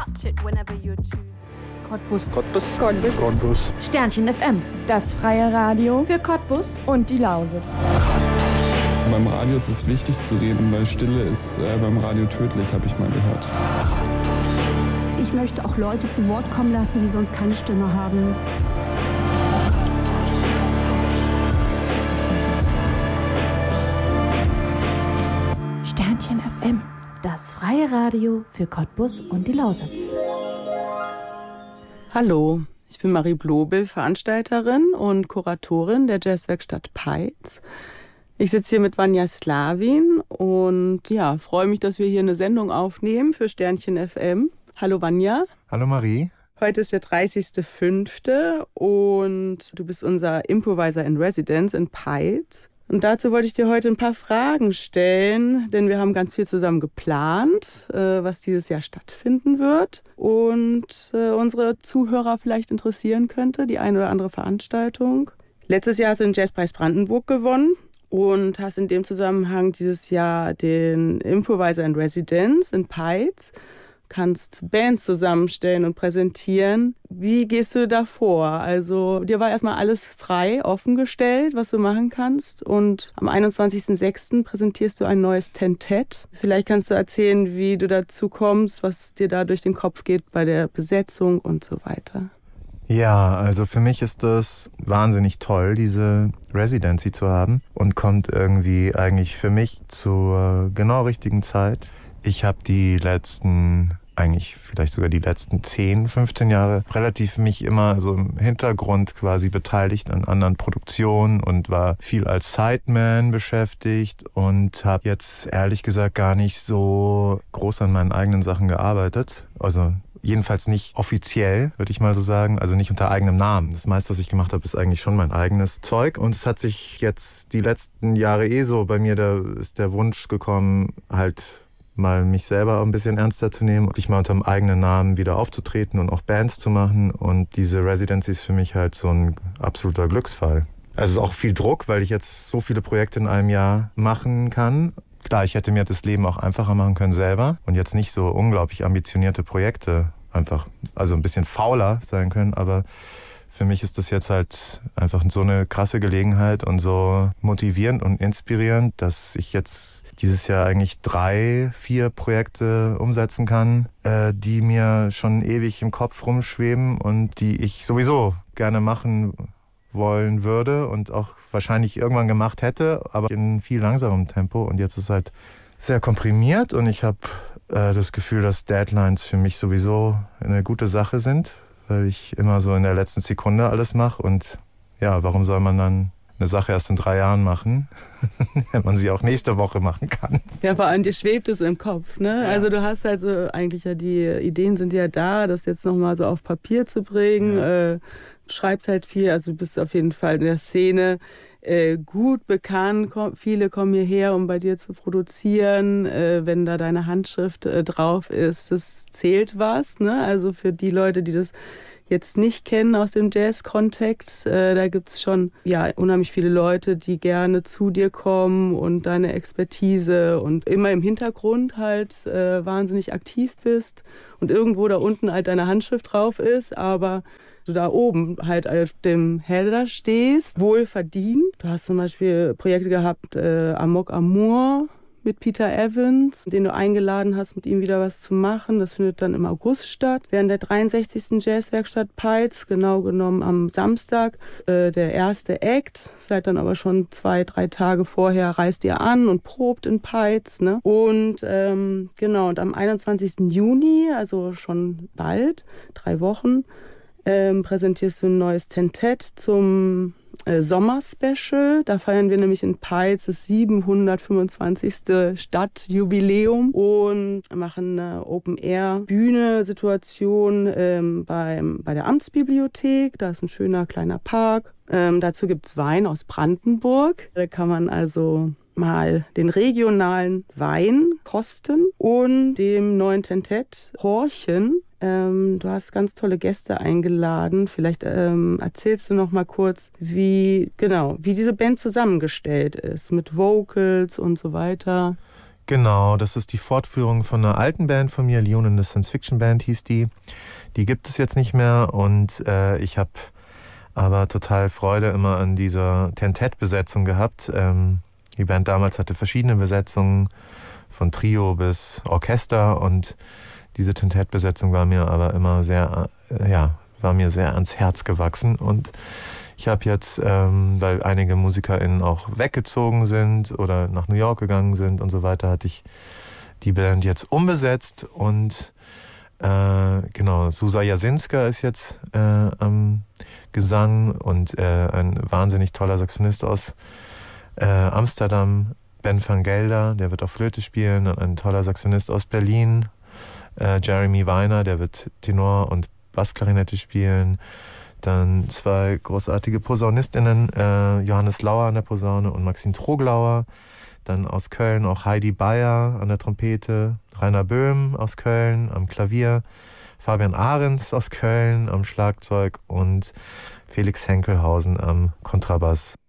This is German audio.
watch it whenever you're choosing. Cottbus. Cottbus. Cottbus. Cottbus. Sternchen FM. Das freie Radio Für Cottbus und die Lausitz. Beim Radio ist es wichtig zu reden, weil Stille ist beim Radio tödlich, habe ich mal gehört. Ich möchte auch Leute zu Wort kommen lassen, die sonst keine Stimme haben. Sternchen FM. Das freie Radio für Cottbus und die Lausitz. Hallo, ich bin Marie Blobel, Veranstalterin und Kuratorin der Jazzwerkstatt Peitz. Ich sitze hier mit Vanja Slavin und ja, freue mich, dass wir hier eine Sendung aufnehmen für Sternchen FM. Hallo Vanja. Hallo Marie. Heute ist der 30.05. und du bist unser Improviser in Residence in Peitz. Und dazu wollte ich dir heute ein paar Fragen stellen, denn wir haben ganz viel zusammen geplant, was dieses Jahr stattfinden wird und unsere Zuhörer vielleicht interessieren könnte, die eine oder andere Veranstaltung. Letztes Jahr hast du den Jazzpreis Brandenburg gewonnen und hast in dem Zusammenhang dieses Jahr den Improviser in Residence in Peitz. Kannst Bands zusammenstellen und präsentieren. Wie gehst du da vor? Also dir war erstmal alles frei, offen gestellt, was du machen kannst. Und am 21.06. präsentierst du ein neues Tentett. Vielleicht kannst du erzählen, wie du dazu kommst, was dir da durch den Kopf geht bei der Besetzung und so weiter. Ja, also für mich ist das wahnsinnig toll, diese Residency zu haben und kommt irgendwie eigentlich für mich zur genau richtigen Zeit. Ich habe vielleicht sogar die letzten 10, 15 Jahre relativ mich immer so im Hintergrund quasi beteiligt an anderen Produktionen und war viel als Sideman beschäftigt und habe jetzt ehrlich gesagt gar nicht so groß an meinen eigenen Sachen gearbeitet. Also jedenfalls nicht offiziell, würde ich mal so sagen, also nicht unter eigenem Namen. Das meiste, was ich gemacht habe, ist eigentlich schon mein eigenes Zeug. Und es hat sich jetzt die letzten Jahre so bei mir, da ist der Wunsch gekommen, halt mal mich selber ein bisschen ernster zu nehmen, sich mal unter dem eigenen Namen wieder aufzutreten und auch Bands zu machen. Und diese Residency ist für mich halt so ein absoluter Glücksfall. Also es ist auch viel Druck, weil ich jetzt so viele Projekte in einem Jahr machen kann. Klar, ich hätte mir das Leben auch einfacher machen können selber und jetzt nicht so unglaublich ambitionierte Projekte einfach, also ein bisschen fauler sein können, aber für mich ist das jetzt halt einfach so eine krasse Gelegenheit und so motivierend und inspirierend, dass ich jetzt dieses Jahr eigentlich 3, 4 Projekte umsetzen kann, die mir schon ewig im Kopf rumschweben und die ich sowieso gerne machen wollen würde und auch wahrscheinlich irgendwann gemacht hätte, aber in viel langsamerem Tempo. Und jetzt ist halt sehr komprimiert und ich habe das Gefühl, dass Deadlines für mich sowieso eine gute Sache sind, weil ich immer so in der letzten Sekunde alles mache. Und ja, warum soll man dann eine Sache erst in 3 Jahren machen, wenn man sie auch nächste Woche machen kann? Ja, vor allem dir schwebt es im Kopf, ne? Ja. Also du hast also eigentlich ja die Ideen sind ja da, das jetzt nochmal so auf Papier zu bringen. Ja. Du schreibst halt viel, also du bist auf jeden Fall in der Szene gut bekannt. Viele kommen hierher, um bei dir zu produzieren. Wenn da deine Handschrift drauf ist, das zählt was, ne? Also für die Leute, die das jetzt nicht kennen aus dem Jazz-Kontext, da gibt es schon unheimlich viele Leute, die gerne zu dir kommen und deine Expertise und immer im Hintergrund halt wahnsinnig aktiv bist und irgendwo da unten halt deine Handschrift drauf ist, aber du da oben halt auf dem Header stehst, wohlverdient. Du hast zum Beispiel Projekte gehabt, Amok Amour mit Peter Evans, den du eingeladen hast, mit ihm wieder was zu machen. Das findet dann im August statt. Während der 63. Jazzwerkstatt Peitz, genau genommen am Samstag, der erste Act. Seid dann aber schon 2, 3 Tage vorher reist ihr an und probt in Peitz, ne? Und und am 21. Juni, also schon bald, 3 Wochen, präsentierst du ein neues Tentett zum Sommerspecial. Da feiern wir nämlich in Peitz das 725. Stadtjubiläum und machen eine Open-Air-Bühne-Situation bei der Amtsbibliothek. Da ist ein schöner kleiner Park. Dazu gibt es Wein aus Brandenburg. Da kann man also mal den regionalen Wein kosten und dem neuen Tentett horchen. Du hast ganz tolle Gäste eingeladen. Vielleicht erzählst du noch mal kurz, wie diese Band zusammengestellt ist, mit Vocals und so weiter. Genau, das ist die Fortführung von einer alten Band von mir, Leon and the Science Fiction Band hieß die. Die gibt es jetzt nicht mehr und ich habe aber total Freude immer an dieser Tentet-Besetzung gehabt. Die Band damals hatte verschiedene Besetzungen, von Trio bis Orchester, und diese Tentet-Besetzung war mir aber immer sehr ans Herz gewachsen. Und ich habe jetzt, weil einige MusikerInnen auch weggezogen sind oder nach New York gegangen sind und so weiter, hatte ich die Band jetzt umbesetzt und Susa Jasinska ist jetzt am Gesang und ein wahnsinnig toller Saxophonist aus Amsterdam, Ben van Gelder, der wird auch Flöte spielen, und ein toller Saxophonist aus Berlin, Jeremy Weiner, der wird Tenor und Bassklarinette spielen. Dann 2 großartige PosaunistInnen, Johannes Lauer an der Posaune und Maxine Troglauer. Dann aus Köln auch Heidi Bayer an der Trompete, Rainer Böhm aus Köln am Klavier, Fabian Ahrens aus Köln am Schlagzeug und Felix Henkelhausen am Kontrabass.